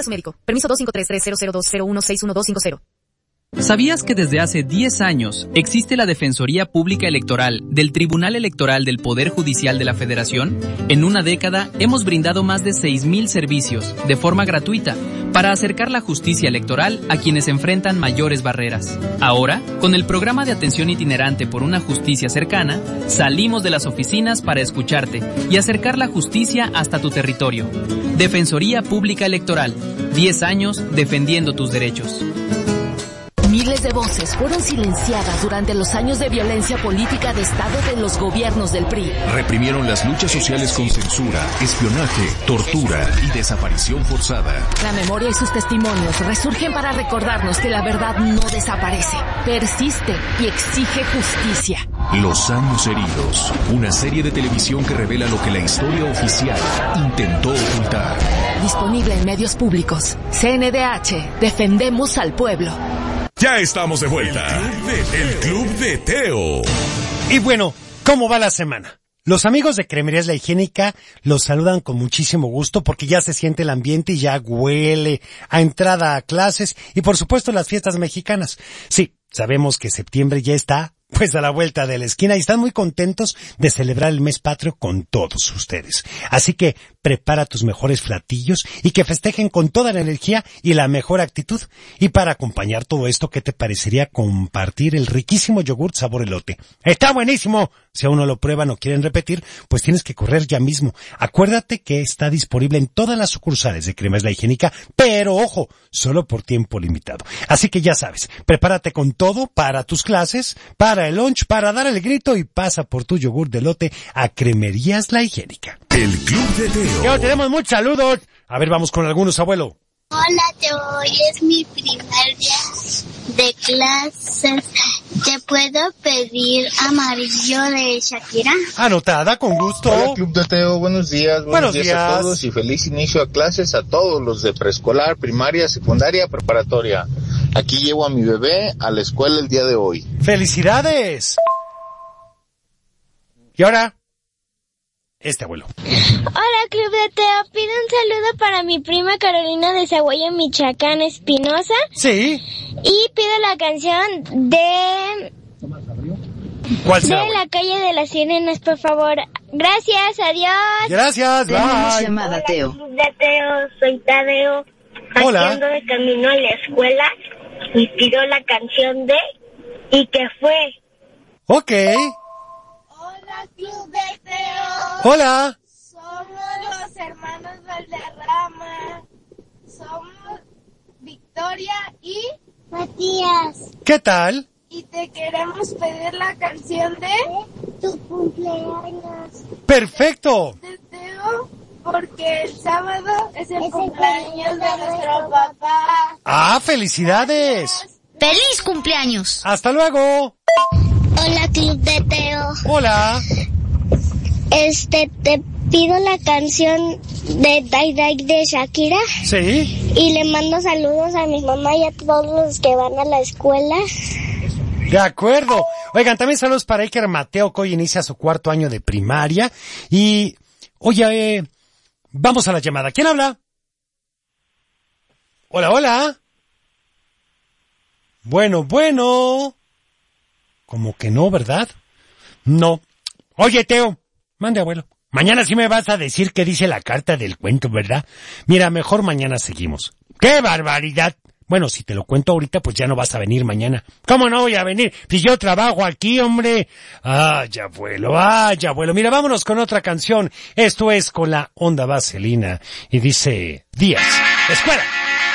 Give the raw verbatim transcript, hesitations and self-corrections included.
su médico. Permiso dos cinco tres tres cero cero dos cero uno seis uno dos cinco cero. ¿Sabías que desde hace diez años existe la Defensoría Pública Electoral del Tribunal Electoral del Poder Judicial de la Federación? En una década hemos brindado más de seis mil servicios de forma gratuita para acercar la justicia electoral a quienes enfrentan mayores barreras. Ahora, con el programa de atención itinerante por una justicia cercana, salimos de las oficinas para escucharte y acercar la justicia hasta tu territorio. Defensoría Pública Electoral, diez años defendiendo tus derechos. Miles de voces fueron silenciadas durante los años de violencia política de Estado de los gobiernos del P R I. Reprimieron las luchas sociales con censura, espionaje, tortura y desaparición forzada. La memoria y sus testimonios resurgen para recordarnos que la verdad no desaparece, persiste y exige justicia. Los años heridos, una serie de televisión que revela lo que la historia oficial intentó ocultar. Disponible en medios públicos. C N D H, defendemos al pueblo. Ya estamos de vuelta. El Club de Teo. Y bueno, ¿cómo va la semana? Los amigos de Cremerías La Higiénica los saludan con muchísimo gusto porque ya se siente el ambiente y ya huele a entrada a clases y por supuesto las fiestas mexicanas. Sí, sabemos que septiembre ya está pues a la vuelta de la esquina y están muy contentos de celebrar el mes patrio con todos ustedes. Así que prepara tus mejores platillos y que festejen con toda la energía y la mejor actitud. Y para acompañar todo esto, ¿qué te parecería compartir el riquísimo yogurt sabor elote? ¡Está buenísimo! Si aún no lo prueban o quieren repetir, pues tienes que correr ya mismo. Acuérdate que está disponible en todas las sucursales de Cremerías La Higiénica, pero ojo, solo por tiempo limitado. Así que ya sabes, prepárate con todo para tus clases, para el lunch, para dar el grito y pasa por tu yogur de elote a Cremerías La Higiénica. El Club de Teo. Yo tenemos muchos saludos. A ver, vamos con algunos, abuelo. Hola, Teo. Hoy es mi primer día de clases. ¿Te puedo pedir Amarillo de Shakira? Anotada, con gusto. Hola, Club de Teo. Buenos días. Buenos, Buenos días, días a todos y feliz inicio a clases a todos los de preescolar, primaria, secundaria, preparatoria. Aquí llevo a mi bebé a la escuela el día de hoy. ¡Felicidades! Y ahora, este abuelo. Hola, Club de Teo. Pido un saludo para mi prima Carolina de Zaguayo, Michoacán, Espinosa. Sí. Y pido la canción de... ¿Cuál será? De la calle de las sirenas, por favor. Gracias, adiós. Gracias, bye. Tenemos llamada, Teo. Hola, Club de Teo. Soy Tadeo. Hola. Haciendo de camino a la escuela y pido la canción de ¿Y qué fue? Ok. Hola, Club de Teo. Hola. Somos los hermanos Valderrama. Somos Victoria y Matías. ¿Qué tal? y te queremos pedir la canción de tu cumpleaños. ¡Perfecto! De Teo, porque el sábado es el, es cumpleaños, el cumpleaños de nuestro papá. ¡Ah, felicidades! ¡Feliz cumpleaños! ¡Hasta luego! Hola, Club de Teo. Hola. Este, te pido la canción de Dai Dai de Shakira. Sí. Y le mando saludos a mi mamá y a todos los que van a la escuela. De acuerdo. Oigan, también saludos para Iker Mateo, que hoy inicia su cuarto año de primaria. Y, oye, eh, vamos a la llamada. ¿Quién habla? Hola, hola. Bueno, bueno. Como que no, ¿verdad? No. Oye, Teo, mande, abuelo. Mañana sí me vas a decir qué dice la carta del cuento, ¿verdad? Mira, mejor mañana seguimos. ¡Qué barbaridad! Bueno, si te lo cuento ahorita, pues ya no vas a venir mañana. ¿Cómo no voy a venir? Si yo trabajo aquí, hombre. Ay, abuelo, ay, abuelo. Mira, vámonos con otra canción. Esto es con la onda vaselina. Y dice, Díaz, escuela.